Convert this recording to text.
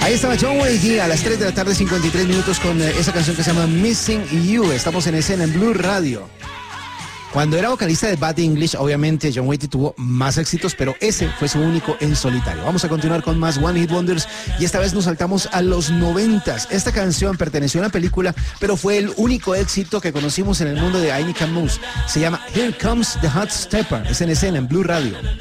Ahí estaba John Waite a las 3 de la tarde, 53 minutos, con esa canción que se llama Missing You. Estamos en escena en Blue Radio. Cuando era vocalista de Bad English, obviamente John Waite tuvo más éxitos, pero ese fue su único en solitario. Vamos a continuar con más One Hit Wonders y esta vez nos saltamos a los 90s. Esta canción perteneció a una película, pero fue el único éxito que conocimos en el mundo de I Need Can Move. Se llama Here Comes the Hot Stepper. Es en escena en Blue Radio.